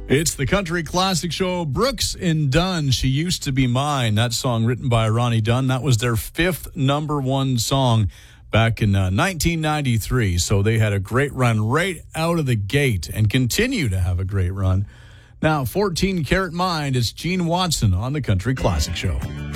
It's the Country Classic Show. Brooks and Dunn, She Used to Be Mine. That song written by Ronnie Dunn. That was their fifth number one song back in 1993. So they had a great run right out of the gate and continue to have a great run. Now, 14 Karat Mind, it's Gene Watson on the Country Classic Show.